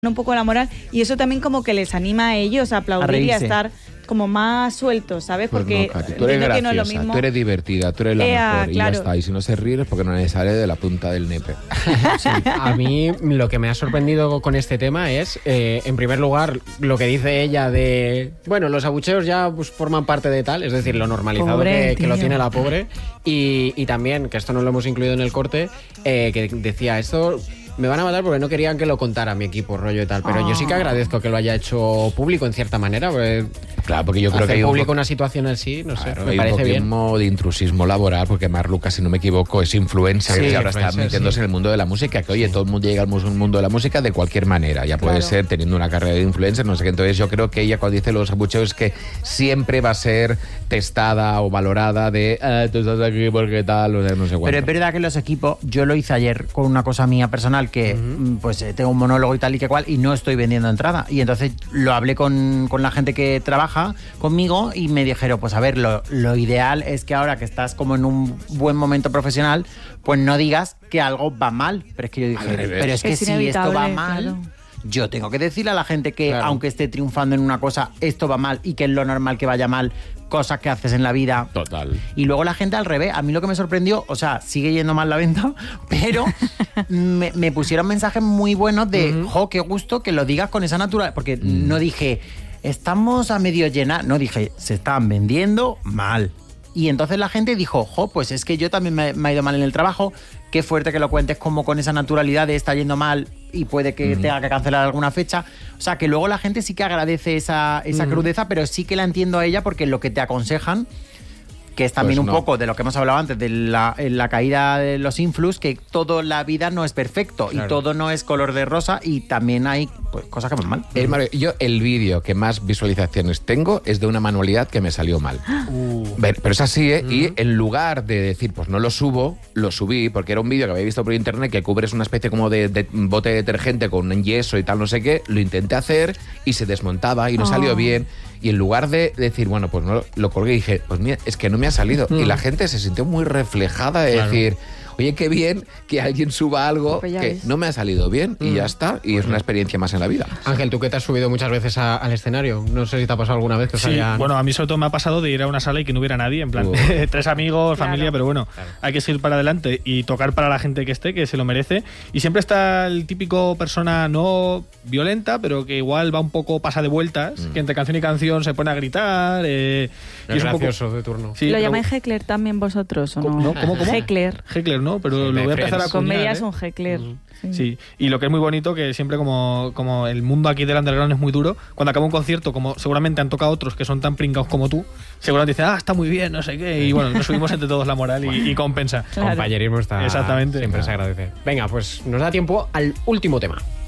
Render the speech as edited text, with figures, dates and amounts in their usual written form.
un poco la moral, y eso también como que les anima a ellos a aplaudir y a estar como más sueltos, ¿sabes? Pues Porque no, Katy, tú eres graciosa, que no es lo mismo. tú eres divertida, tú eres la mejor, y claro. ya está. Y si no se ríe es porque no le sale de la punta del nepe. Sí, a mí lo que me ha sorprendido con este tema es, en primer lugar, lo que dice ella de... Bueno, los abucheos ya pues, forman parte de tal, es decir, lo normalizado Pobre, que lo tiene la pobre. Y también, que esto no lo hemos incluido en el corte, que decía, esto... Me van a matar porque no querían que lo contara mi equipo, rollo y tal. Pero yo sí que agradezco que lo haya hecho público en cierta manera. Claro, porque yo creo que hay público una situación así, no sé, me hay parece un bien. poquito de intrusismo laboral, porque Marluca, si no me equivoco, es influencer, Sí, y ahora está metiéndose en el mundo de la música, que oye, todo el mundo llega al mundo de la música de cualquier manera. Ya puede ser teniendo una carrera de influencer, no sé qué. Entonces yo creo que ella cuando dice los abucheos es que siempre va a ser testada o valorada de tú estás aquí porque tal, o sea, no sé cuánto. Pero es verdad que los equipos, yo lo hice ayer con una cosa mía personal que pues tengo un monólogo y tal y que cual y no estoy vendiendo entrada. Y entonces lo hablé con la gente que trabaja conmigo y me dijeron, pues a ver, lo ideal es que ahora que estás como en un buen momento profesional, pues no digas que algo va mal. Pero es que yo dije, pero es que si esto va mal... Claro. Yo tengo que decirle a la gente que aunque esté triunfando en una cosa, esto va mal y que es lo normal que vaya mal, cosas que haces en la vida. Total. Y luego la gente al revés. A mí lo que me sorprendió, o sea, sigue yendo mal la venta, pero me pusieron mensajes muy buenos de, jo, qué gusto que lo digas con esa naturalidad. Porque no dije, estamos a medio llenar. No, dije, se están vendiendo mal. Y entonces la gente dijo, jo, pues es que yo también me ha ido mal en el trabajo. Qué fuerte que lo cuentes como con esa naturalidad de está yendo mal y puede que tenga que cancelar alguna fecha. O sea, que luego la gente sí que agradece esa crudeza, pero sí que la entiendo a ella porque lo que te aconsejan, que es también pues un poco de lo que hemos hablado antes, de la caída de los influx, que toda la vida no es perfecto y todo no es color de rosa y también hay pues, cosas que van mal. Yo el vídeo que más visualizaciones tengo es de una manualidad que me salió mal. Pero es así, ¿eh? Y en lugar de decir, pues no lo subo, lo subí, porque era un vídeo que había visto por internet que cubres una especie como de bote de detergente con un yeso y tal, no sé qué. Lo intenté hacer y se desmontaba y no salió bien. Y en lugar de decir, bueno, pues no lo colgué y dije, pues mira, es que no me ha salido. Y la gente se sintió muy reflejada de decir, oye, qué bien que alguien suba algo pues que no me ha salido bien y ya está. Y es una experiencia más en la vida. Ángel, tú que te has subido muchas veces al escenario, no sé si te ha pasado alguna vez que os hayan... Bueno, a mí sobre todo me ha pasado de ir a una sala y que no hubiera nadie, en plan, tres amigos, familia, pero bueno, hay que seguir para adelante y tocar para la gente que esté, que se lo merece. Y siempre está el típico persona no violenta, pero que igual va un poco pasa de vueltas, que entre canción y canción se pone a gritar. Es gracioso un poco... de turno. Sí, ¿lo llamáis heckler también vosotros o no? ¿Cómo? Heckler. Heckler, ¿no? Pero lo voy a empezar a acuñar, comedia es un heckler. Sí, y lo que es muy bonito, que siempre como el mundo aquí del underground es muy duro, cuando acaba un concierto, como seguramente han tocado otros que son tan pringados como tú, seguramente dicen, está muy bien, no sé qué, y bueno, nos subimos entre todos la moral y compensa. Compañerismo está... Exactamente. Siempre se agradece. Venga, pues nos da tiempo al último tema.